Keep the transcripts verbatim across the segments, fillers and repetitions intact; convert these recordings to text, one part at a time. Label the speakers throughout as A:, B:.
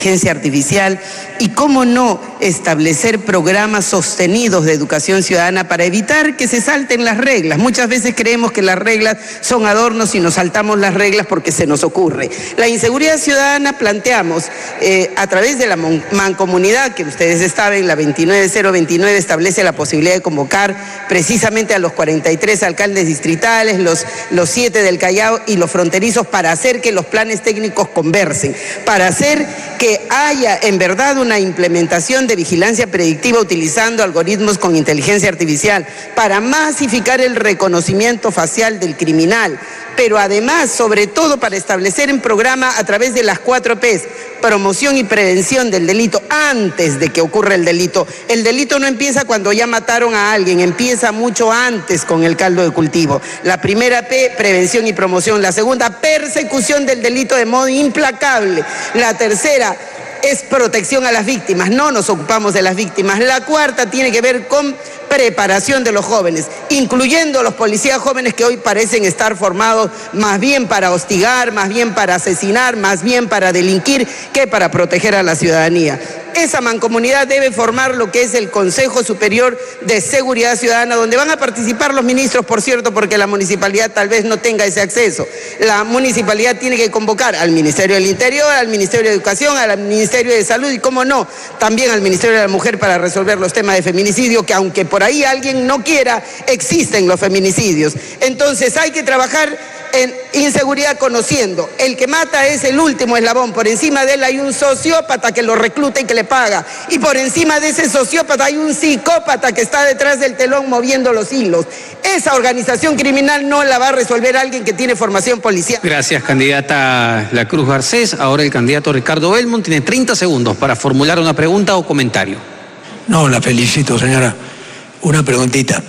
A: inteligencia artificial y cómo no establecer programas sostenidos de educación ciudadana para evitar que se salten las reglas. Muchas veces creemos que las reglas son adornos y nos saltamos las reglas porque se nos ocurre. La inseguridad ciudadana planteamos eh, a través de la mancomunidad que ustedes saben, la veintinueve cero veintinueve establece la posibilidad de convocar precisamente a los cuarenta y tres alcaldes distritales, los, los siete del Callao y los fronterizos para hacer que los planes técnicos conversen, para hacer que haya en verdad una implementación de vigilancia predictiva utilizando algoritmos con inteligencia artificial, para masificar el reconocimiento facial del criminal, pero además, sobre todo, para establecer un programa a través de las cuatro P's, promoción y prevención del delito antes de que ocurra el delito. El delito no empieza cuando ya mataron a alguien, empieza mucho antes con el caldo de cultivo. La primera P, prevención y promoción. La segunda, persecución del delito de modo implacable. La tercera es protección a las víctimas, no nos ocupamos de las víctimas. La cuarta tiene que ver con preparación de los jóvenes, incluyendo los policías jóvenes que hoy parecen estar formados más bien para hostigar, más bien para asesinar, más bien para delinquir que para proteger a la ciudadanía. Esa mancomunidad debe formar lo que es el Consejo Superior de Seguridad Ciudadana, donde van a participar los ministros, por cierto, porque la municipalidad tal vez no tenga ese acceso. La municipalidad tiene que convocar al Ministerio del Interior, al Ministerio de Educación, al Ministerio de Salud y, cómo no, también al Ministerio de la Mujer para resolver los temas de feminicidio, que aunque por ahí alguien no quiera, existen los feminicidios. Entonces hay que trabajar en inseguridad conociendo, el que mata es el último eslabón, por encima de él hay un sociópata que lo recluta y que le paga, y por encima de ese sociópata hay un psicópata que está detrás del telón moviendo los hilos. Esa organización criminal no la va a resolver alguien que tiene formación policial.
B: Gracias, candidata La Cruz Garcés. Ahora el candidato Ricardo Belmont tiene treinta segundos para formular una pregunta o comentario.
C: No, la felicito, señora. Una preguntita.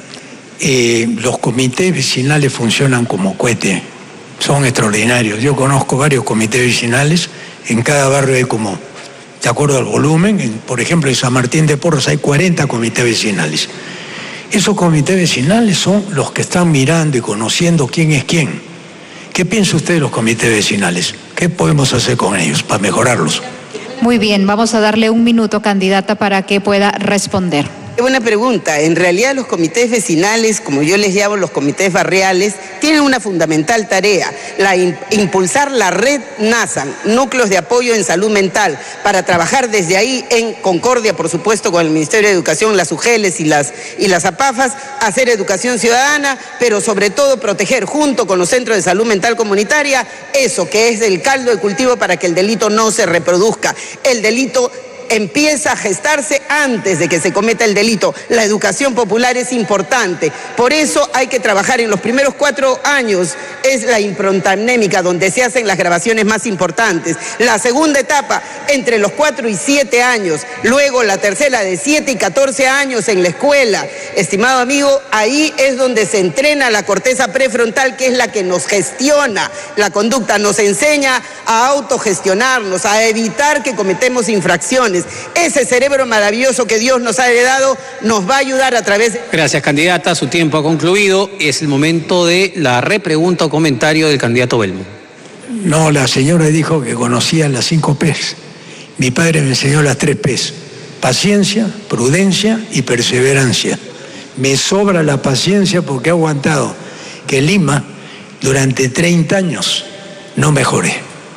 C: Eh, los comités vecinales funcionan como cohete, son extraordinarios. Yo conozco varios comités vecinales, en cada barrio hay como, de acuerdo al volumen, en, por ejemplo en San Martín de Porres hay cuarenta comités vecinales. Esos comités vecinales son los que están mirando y conociendo quién es quién. ¿Qué piensa usted de los comités vecinales? ¿Qué podemos hacer con ellos para mejorarlos?
D: Muy bien, vamos a darle un minuto, candidata, para que pueda responder.
A: Qué buena pregunta. En realidad los comités vecinales, como yo les llamo los comités barriales, tienen una fundamental tarea, la in, impulsar la red NASAN, núcleos de apoyo en salud mental, para trabajar desde ahí en concordia, por supuesto, con el Ministerio de Educación, las UGELES y las, y las APAFAS, hacer educación ciudadana, pero sobre todo proteger junto con los centros de salud mental comunitaria eso que es el caldo de cultivo para que el delito no se reproduzca. El delito empieza a gestarse antes de que se cometa el delito. La educación popular es importante. Por eso hay que trabajar en los primeros cuatro años. Es la impronta anémica donde se hacen las grabaciones más importantes. La segunda etapa, entre los cuatro y siete años. Luego la tercera, de siete y catorce años en la escuela. Estimado amigo, ahí es donde se entrena la corteza prefrontal, que es la que nos gestiona la conducta, nos enseña a autogestionarnos, a evitar que cometemos infracciones. Ese cerebro maravilloso que Dios nos ha heredado nos va a ayudar a través de...
B: Gracias, candidata. Su tiempo ha concluido. Es el momento de la repregunta o comentario del candidato Belmont.
C: No, la señora dijo que conocía las cinco P's. Mi padre me enseñó las tres P's. Paciencia, prudencia y perseverancia. Me sobra la paciencia porque he aguantado que Lima durante treinta años no mejore.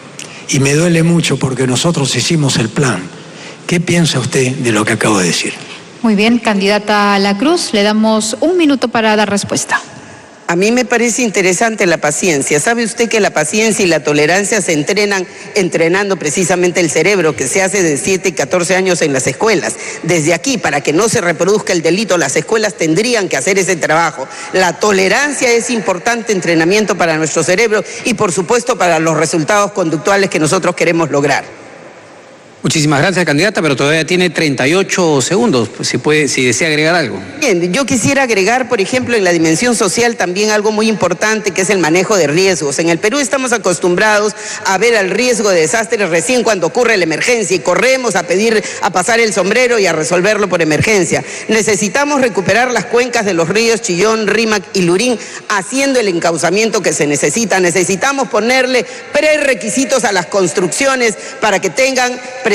C: Y me duele mucho porque nosotros hicimos el plan. ¿Qué piensa usted de lo que acabo de decir?
D: Muy bien, candidata La Cruz, le damos un minuto para dar respuesta.
A: A mí me parece interesante la paciencia. ¿Sabe usted que la paciencia y la tolerancia se entrenan entrenando precisamente el cerebro, que se hace de siete y catorce años en las escuelas? Desde aquí, para que no se reproduzca el delito, las escuelas tendrían que hacer ese trabajo. La tolerancia es importante entrenamiento para nuestro cerebro y, por supuesto, para los resultados conductuales que nosotros queremos lograr.
B: Muchísimas gracias, candidata, pero todavía tiene treinta y ocho segundos, pues, si puede, si desea agregar algo.
A: Bien, yo quisiera agregar, por ejemplo, en la dimensión social también algo muy importante, que es el manejo de riesgos. En el Perú estamos acostumbrados a ver al riesgo de desastres recién cuando ocurre la emergencia y corremos a pedir, a pasar el sombrero y a resolverlo por emergencia. Necesitamos recuperar las cuencas de los ríos Chillón, Rímac y Lurín, haciendo el encauzamiento que se necesita. Necesitamos ponerle prerequisitos a las construcciones para que tengan